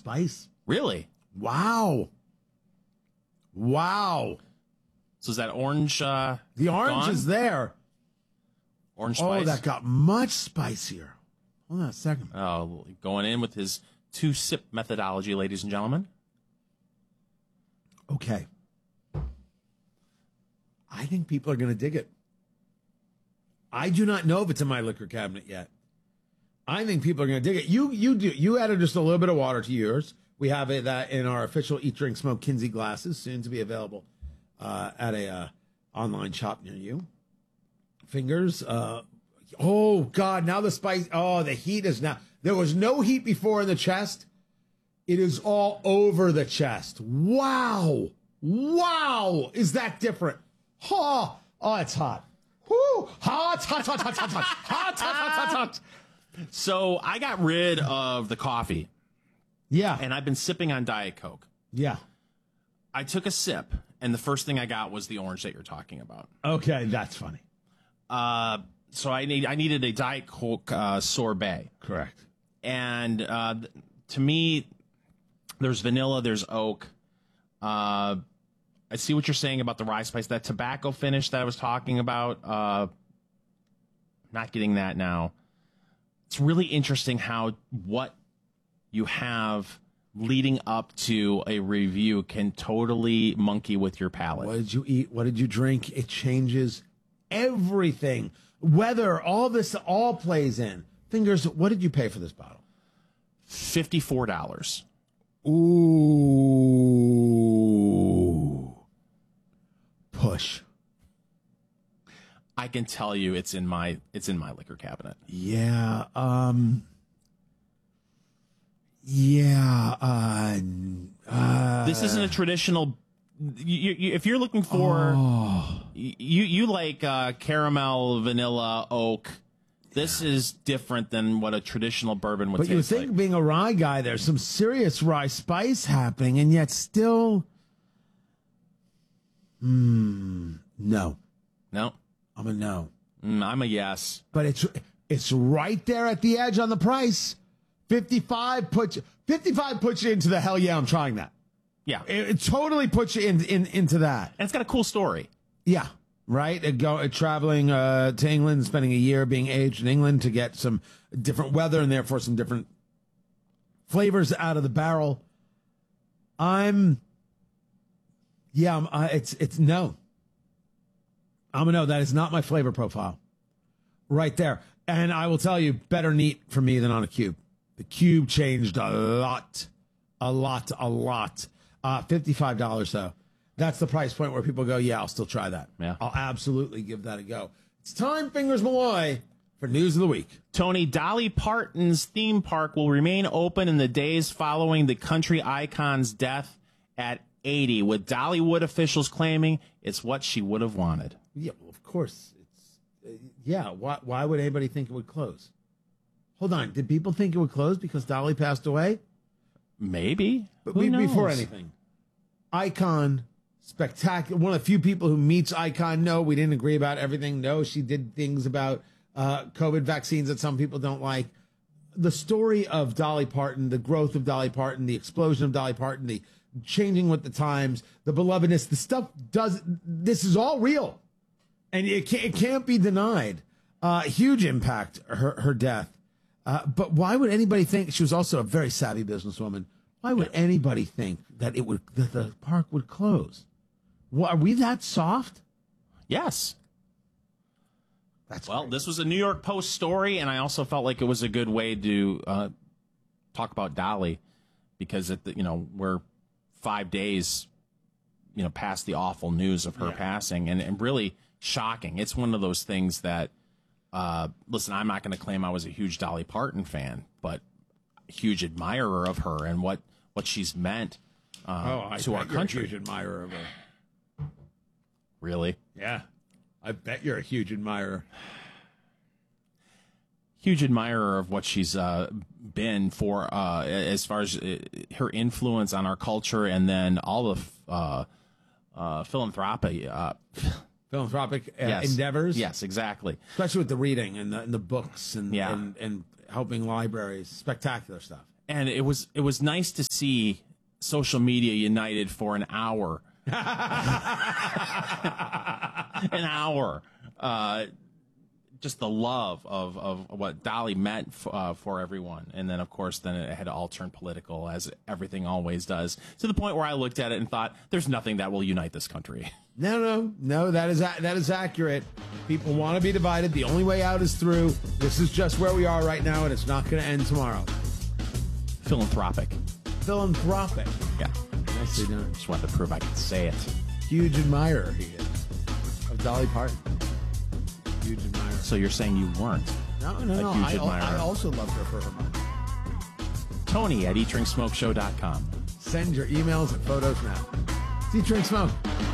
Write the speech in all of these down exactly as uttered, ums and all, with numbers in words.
spice. Really? Wow. Wow. So is that orange? Uh, the orange gone? is there. Orange Oh, spice? that got much spicier. Hold on a second. Oh, going in with his two-sip methodology, ladies and gentlemen. Okay. I think people are going to dig it. I do not know if it's in my liquor cabinet yet. I think people are going to dig it. You you do. You added just a little bit of water to yours. We have it uh, in our official Eat, Drink, Smoke Kinsey glasses, soon to be available uh, at a uh, online shop near you. Fingers. Uh, oh, God. Now the spice. Oh, the heat is now. There was no heat before in the chest. It is all over the chest. Wow. Wow. Is that different? Oh, oh it's hot. Whoo. Hot, hot, hot, hot, hot, hot, hot, hot, hot, hot. So I got rid of the coffee. Yeah. And I've been sipping on Diet Coke. Yeah. I took a sip, and the first thing I got was the orange that you're talking about. Okay, that's funny. Uh, so I need I needed a Diet Coke uh, sorbet. Correct. And uh, to me, there's vanilla, there's oak. Uh, I see what you're saying about the rye spice, that tobacco finish that I was talking about. Uh, not getting that now. It's really interesting how what you have leading up to a review can totally monkey with your palate. What did you eat? What did you drink? It changes everything. Weather, all this, all plays in. Fingers, what did you pay for this bottle? fifty-four dollars. Ooh. Push. I can tell you it's in my it's in my liquor cabinet. Yeah. Um. Yeah. Uh, uh, this isn't a traditional. You, you, if you're looking for, oh. you you like uh, caramel, vanilla, oak. This yeah. is different than what a traditional bourbon would. But taste you would think, like. being a rye guy, there's some serious rye spice happening, and yet still, hmm, no, no. I'm a no. Mm, I'm a yes. But it's it's right there at the edge on the price. fifty-five puts you, fifty-five puts you into the hell yeah, I'm trying that. Yeah. It, it totally puts you in, in into that. And it's got a cool story. Yeah. Right? Uh, go, uh, traveling uh, to England, spending a year being aged in England to get some different weather and therefore some different flavors out of the barrel. I'm, yeah, I'm, uh, it's, it's no. I'm a no. That is not my flavor profile. Right there. And I will tell you, better neat for me than on a cube. The cube changed a lot. A lot, a lot. Uh, fifty-five dollars though. That's the price point where people go, yeah, I'll still try that. Yeah. I'll absolutely give that a go. It's time, Fingers Malloy, for News of the Week. Tony, Dolly Parton's theme park will remain open in the days following the country icon's death at eighty, with Dollywood officials claiming it's what she would have wanted. Yeah, well, of course. It's uh, yeah, why, why would anybody think it would close? Hold on. Did people think it would close because Dolly passed away? Maybe. But Who be, knows? Before anything. Icon, spectacular. One of the few people who meets Icon. No, we didn't agree about everything. No, she did things about uh, COVID vaccines that some people don't like. The story of Dolly Parton, the growth of Dolly Parton, the explosion of Dolly Parton, the changing with the times, the belovedness, the stuff does, this is all real. And it can't, it can't be denied. Uh, huge impact, her, her death. Uh, but why would anybody think, she was also a very savvy businesswoman. Why would anybody think that it would, that the park would close? Well, are we that soft? Yes. That's well, great. This was a New York Post story, and I also felt like it was a good way to uh, talk about Dolly, because at the, you know, we're five days, you know, past the awful news of her yeah. passing, and, and really shocking. It's one of those things that, uh, listen, I'm not going to claim I was a huge Dolly Parton fan, but a huge admirer of her and what, what she's meant uh, oh, to our country. You're a huge admirer of her. Really? Yeah. I bet you're a huge admirer. Huge admirer of what she's uh, been for, uh, as far as uh, her influence on our culture, and then all the uh, uh, philanthropy, uh, philanthropic uh, yes. endeavors. Yes, exactly. Especially with the reading and the, and the books and, yeah. and and helping libraries. Spectacular stuff. and it was it was nice to see social media united for an hour. An hour. Uh, just the love of, of what Dolly meant f- uh, for everyone. And then, of course, then it had to all turn political, as everything always does, to the point where I looked at it and thought, there's nothing that will unite this country. No, no, no, that is that is accurate. People want to be divided. The only way out is through. This is just where we are right now, and it's not going to end tomorrow. Philanthropic. Philanthropic. Yeah. Nicely done. Just wanted to prove I could say it. Huge admirer he is of Dolly Parton. Huge admirer. So you're saying you weren't? No, no, a no. Huge I, admirer. I also loved her for her money. Tony at eat drink smoke show dot com. Send your emails and photos now. Eat, Drink, Smoke.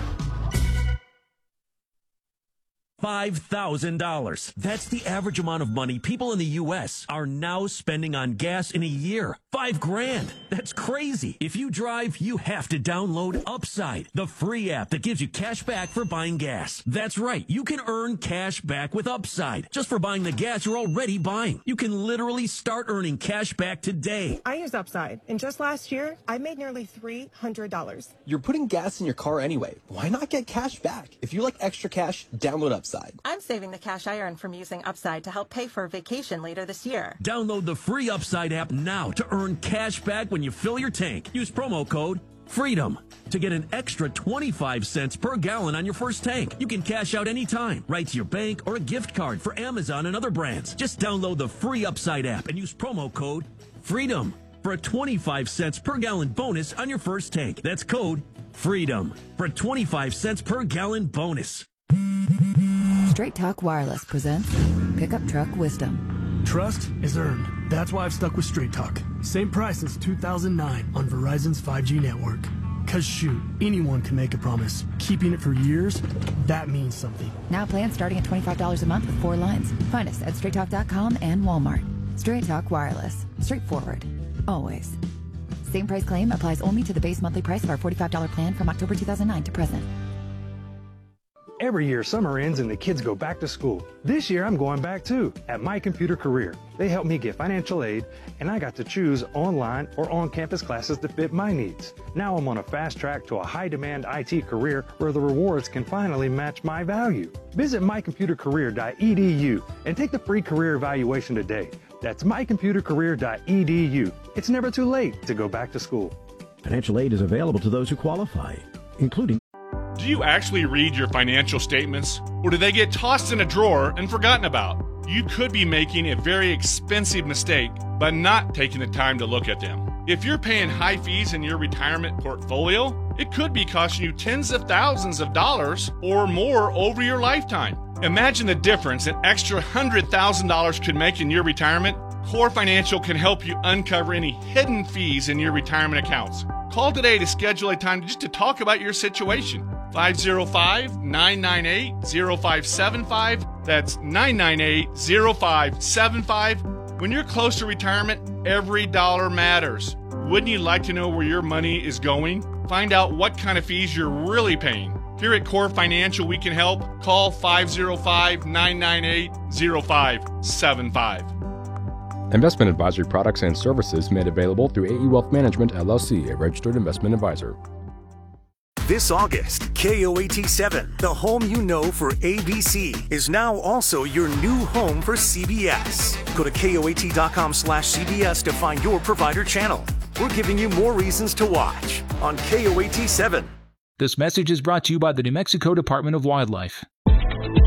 five thousand dollars. That's the average amount of money people in the U S are now spending on gas in a year. Five grand. That's crazy. If you drive, you have to download Upside, the free app that gives you cash back for buying gas. That's right. You can earn cash back with Upside just for buying the gas you're already buying. You can literally start earning cash back today. I use Upside, and just last year, I made nearly three hundred dollars. You're putting gas in your car anyway. Why not get cash back? If you like extra cash, download Upside. I'm saving the cash I earn from using Upside to help pay for a vacation later this year. Download the free Upside app now to earn cash back when you fill your tank. Use promo code FREEDOM to get an extra twenty-five cents per gallon on your first tank. You can cash out anytime, right to your bank or a gift card for Amazon and other brands. Just download the free Upside app and use promo code FREEDOM for a twenty-five cents per gallon bonus on your first tank. That's code FREEDOM for a twenty-five cents per gallon bonus. Straight Talk Wireless presents Pickup Truck Wisdom. Trust is earned. That's why I've stuck with Straight Talk. Same price since two thousand nine on Verizon's five G network. Cause shoot, anyone can make a promise. Keeping it for years, that means something. Now plans starting at twenty-five dollars a month with four lines. Find us at straight talk dot com and Walmart. Straight Talk Wireless. Straightforward. Always. Same price claim applies only to the base monthly price of our forty-five dollars plan from October two thousand nine to present. Every year, summer ends and the kids go back to school. This year, I'm going back too, at My Computer Career. They helped me get financial aid, and I got to choose online or on-campus classes to fit my needs. Now I'm on a fast track to a high-demand I T career where the rewards can finally match my value. Visit my computer career dot e d u and take the free career evaluation today. That's my computer career dot e d u. It's never too late to go back to school. Financial aid is available to those who qualify, including... Do you actually read your financial statements, or do they get tossed in a drawer and forgotten about? You could be making a very expensive mistake by not taking the time to look at them. If you're paying high fees in your retirement portfolio, it could be costing you tens of thousands of dollars or more over your lifetime. Imagine the difference an extra one hundred thousand dollars could make in your retirement. Core Financial can help you uncover any hidden fees in your retirement accounts. Call today to schedule a time just to talk about your situation. five oh five, nine nine eight, oh five seven five. That's nine nine eight, oh five seven five. When you're close to retirement, every dollar matters. Wouldn't you like to know where your money is going? Find out what kind of fees you're really paying. Here at Core Financial, we can help. Call five oh five, nine nine eight, oh five seven five. Investment advisory products and services made available through A E Wealth Management, L L C, a registered investment advisor. This August, K O A T seven, the home you know for A B C, is now also your new home for C B S. Go to K O A T dot com slash C B S to find your provider channel. We're giving you more reasons to watch on K O A T seven. This message is brought to you by the New Mexico Department of Wildlife.